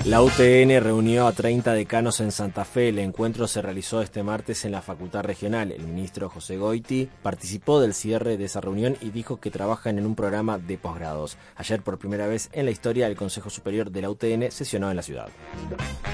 La UTN reunió a 30 decanos en Santa Fe. El encuentro se realizó este martes en la Facultad Regional. El ministro José Goiti participó del cierre de esa reunión y dijo que trabajan en un programa de posgrados. Ayer, por primera vez en la historia, el Consejo Superior de la UTN sesionó en la ciudad.